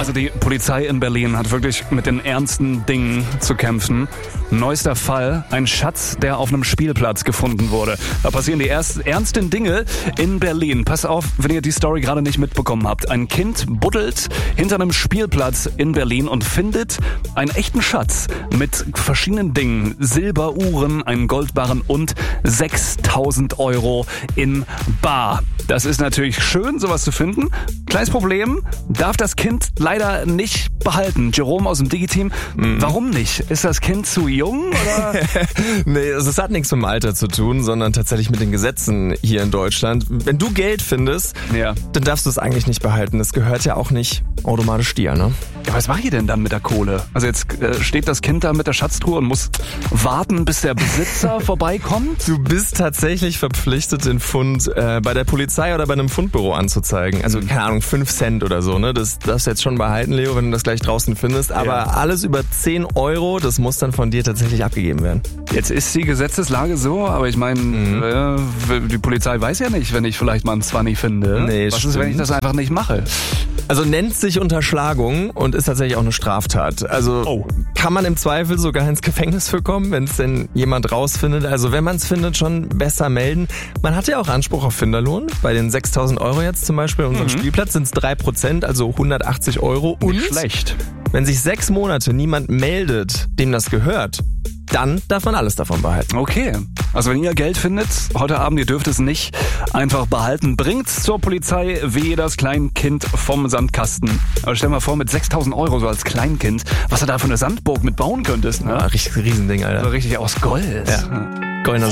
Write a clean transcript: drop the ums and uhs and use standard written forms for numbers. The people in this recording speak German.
Also die Polizei in Berlin hat wirklich mit den ernsten Dingen zu kämpfen. Neuester Fall, ein Schatz, der auf einem Spielplatz gefunden wurde. Da passieren die ernsten Dinge in Berlin. Pass auf, wenn ihr die Story gerade nicht mitbekommen habt. Ein Kind buddelt hinter einem Spielplatz in Berlin und findet einen echten Schatz mit verschiedenen Dingen. Silberuhren, einen Goldbarren und 6.000 € in bar. Das ist natürlich schön, sowas zu finden. Kleines Problem, darf das Kind leider nicht behalten. Jerome aus dem Digi-Team, warum nicht? Ist das Kind zu jung? Oder? Nee, es hat nichts mit dem Alter zu tun, sondern tatsächlich mit den Gesetzen hier in Deutschland. Wenn du Geld findest, dann darfst du es eigentlich nicht behalten. Das gehört ja auch nicht automatisch dir, ne? Ja, was mache ich denn dann mit der Kohle? Also jetzt steht das Kind da mit der Schatztruhe und muss warten, bis der Besitzer vorbeikommt? Du bist tatsächlich verpflichtet, den Fund bei der Polizei oder bei einem Fundbüro anzuzeigen. Also keine Ahnung, 5 Cent oder so, ne? Das darfst du jetzt schon behalten, Leo, wenn du das gleich draußen findest. Aber alles über 10 €, das muss dann von dir tatsächlich abgegeben werden. Jetzt ist die Gesetzeslage so, aber ich meine, die Polizei weiß ja nicht, wenn ich vielleicht mal einen 20 finde. Nee, was ist, wenn ich das einfach nicht mache? Also nennt sich Unterschlagung und ist tatsächlich auch eine Straftat. Also kann man im Zweifel sogar ins Gefängnis für kommen, wenn es denn jemand rausfindet. Also wenn man es findet, schon besser melden. Man hat ja auch Anspruch auf Finderlohn. Bei den 6.000 € jetzt zum Beispiel, unserem Spielplatz sind es 3%, also 180 €. Und nicht schlecht. Wenn sich 6 Monate niemand meldet, dem das gehört, dann darf man alles davon behalten. Okay, also wenn ihr Geld findet, heute Abend, ihr dürft es nicht einfach behalten, bringt's zur Polizei wie das Kleinkind vom Sandkasten. Aber stell mal vor, mit 6.000 € so als Kleinkind, was du da für eine Sandburg mit bauen könntest. Ne? Ja, richtig Riesending, Alter. Also richtig aus Gold. Ja. Goldener